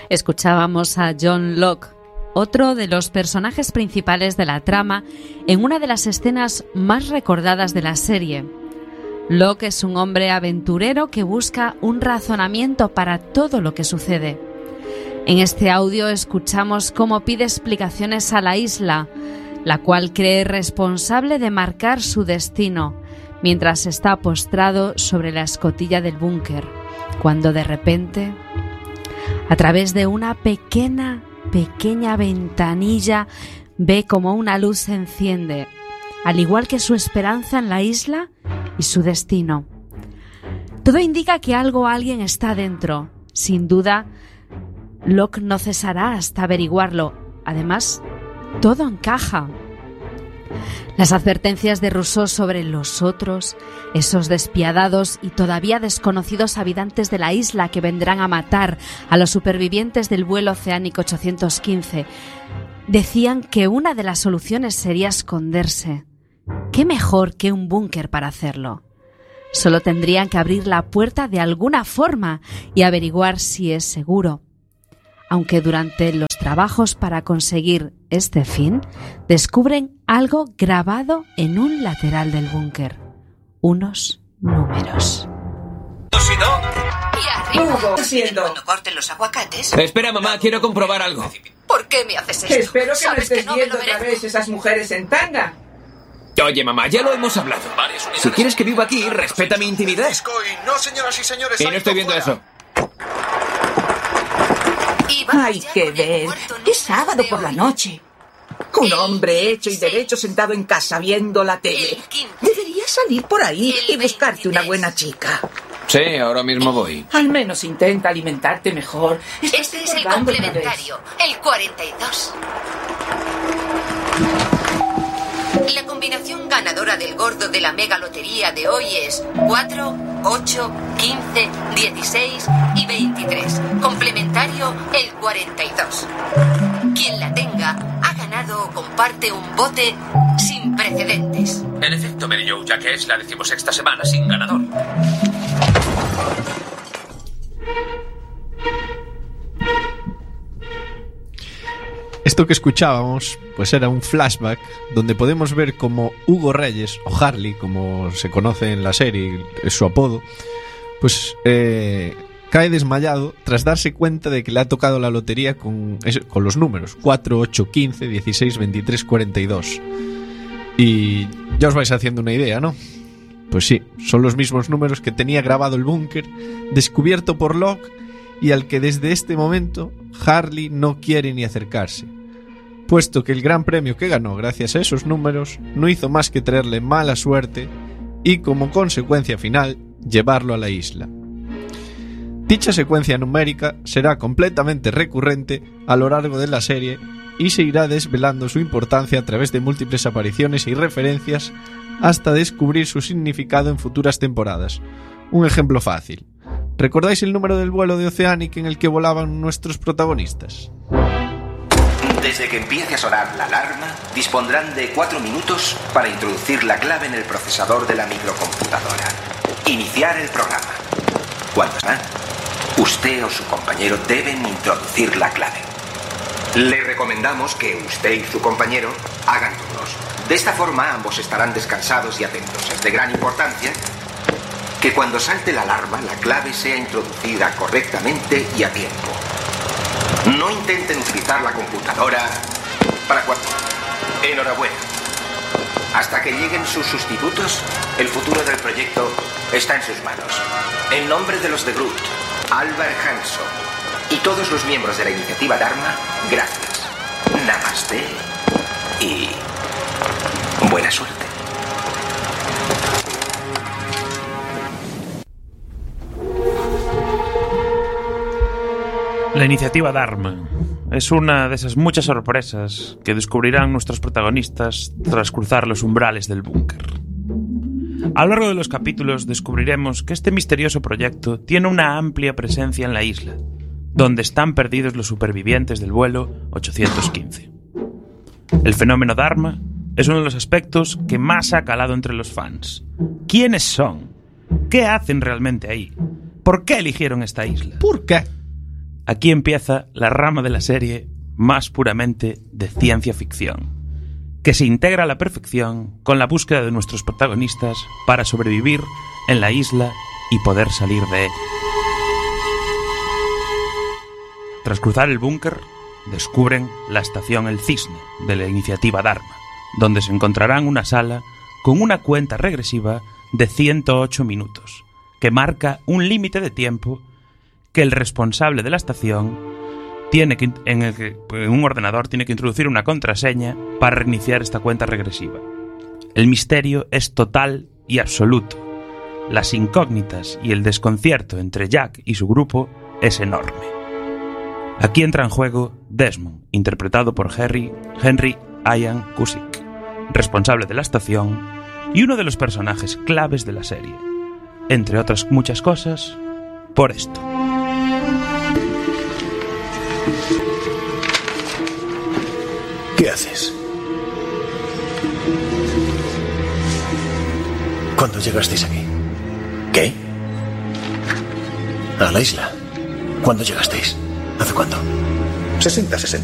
Escuchábamos a John Locke, otro de los personajes principales de la trama, en una de las escenas más recordadas de la serie. Locke es un hombre aventurero que busca un razonamiento para todo lo que sucede. En este audio escuchamos cómo pide explicaciones a la isla, la cual cree responsable de marcar su destino, mientras está postrado sobre la escotilla del búnker, cuando de repente, a través de una pequeña ventanilla, ve como una luz se enciende, al igual que su esperanza en la isla y su destino. Todo indica que algo o alguien está dentro. Sin duda, Locke no cesará hasta averiguarlo. Además, todo encaja. Las advertencias de Rousseau sobre los otros, esos despiadados y todavía desconocidos habitantes de la isla que vendrán a matar a los supervivientes del vuelo oceánico 815, decían que una de las soluciones sería esconderse. ¿Qué mejor que un búnker para hacerlo? Solo tendrían que abrir la puerta de alguna forma y averiguar si es seguro. Aunque durante los trabajos para conseguir este fin, descubren algo grabado en un lateral del búnker. Unos números. Y arriba. Cuando corten los aguacates. Espera, mamá, quiero comprobar algo. ¿Por qué me haces esto? Espero que no estés me viendo lo otra merezco. vez esas mujeres en tanga. Oye, mamá, ya lo hemos hablado. Si quieres que viva aquí, respeta mi intimidad. No, señoras y señores. Y no estoy viendo eso. Y vamos Hay ya que con el ver. cuarto número Es sábado de por la hoy. noche. Un hombre hecho y derecho sentado en casa viendo la tele. El 15. Deberías salir por ahí El y buscarte una 23. buena chica. Sí, ahora mismo voy. Al menos intenta alimentarte mejor. Estás Este es el engordando otra vez. complementario, el 42. La combinación ganadora del gordo de la mega lotería de hoy es 4, 8, 15, 16 y 23. Complementario el 42. Quien la tenga ha ganado o comparte un bote sin precedentes. En efecto, Mary Jo, ya que es la 16ª semana sin ganador. Esto que escuchábamos pues era un flashback donde podemos ver como Hugo Reyes, o Harley, como se conoce en la serie, es su apodo, pues cae desmayado tras darse cuenta de que le ha tocado la lotería con los números 4, 8, 15, 16, 23, 42. Y ya os vais haciendo una idea, ¿no? Pues sí, son los mismos números que tenía grabado el búnker, descubierto por Locke, y al que desde este momento Harley no quiere ni acercarse, puesto que el gran premio que ganó gracias a esos números no hizo más que traerle mala suerte y, como consecuencia final, llevarlo a la isla. Dicha secuencia numérica será completamente recurrente a lo largo de la serie y se irá desvelando su importancia a través de múltiples apariciones y referencias hasta descubrir su significado en futuras temporadas. Un ejemplo fácil. ¿Recordáis el número del vuelo de Oceanic en el que volaban nuestros protagonistas? Desde que empiece a sonar la alarma, dispondrán de 4 minutos para introducir la clave en el procesador de la microcomputadora. Iniciar el programa. Cuando sea, usted o su compañero deben introducir la clave. Le recomendamos que usted y su compañero hagan turnos. De esta forma ambos estarán descansados y atentos. Es de gran importancia que cuando salte la alarma la clave sea introducida correctamente y a tiempo. No intenten utilizar la computadora para cuando... Enhorabuena. Hasta que lleguen sus sustitutos, el futuro del proyecto está en sus manos. En nombre de los de Groot, Albert Hanson y todos los miembros de la iniciativa Dharma, gracias. Namaste y buena suerte. La iniciativa Dharma es una de esas muchas sorpresas que descubrirán nuestros protagonistas tras cruzar los umbrales del búnker. A lo largo de los capítulos descubriremos que este misterioso proyecto tiene una amplia presencia en la isla, donde están perdidos los supervivientes del vuelo 815. El fenómeno Dharma es uno de los aspectos que más ha calado entre los fans. ¿Quiénes son? ¿Qué hacen realmente ahí? ¿Por qué eligieron esta isla? ¿Por qué? aquí empieza la rama de la serie más puramente de ciencia ficción, que se integra a la perfección con la búsqueda de nuestros protagonistas para sobrevivir en la isla y poder salir de ella. Tras cruzar el búnker, descubren la estación El Cisne de la iniciativa Dharma, donde se encontrarán una sala con una cuenta regresiva de 108 minutos, que marca un límite de tiempo que el responsable de la estación en un ordenador tiene que introducir una contraseña para reiniciar esta cuenta regresiva. El misterio es total y absoluto. Las incógnitas y el desconcierto entre Jack y su grupo es enorme. Aquí entra en juego Desmond, interpretado por Henry Ian Cusick, responsable de la estación y uno de los personajes claves de la serie. Entre otras muchas cosas, por esto. ¿Qué haces? ¿Cuándo llegasteis aquí? ¿Qué? A la isla. ¿Cuándo llegasteis? ¿Hace cuánto? 60.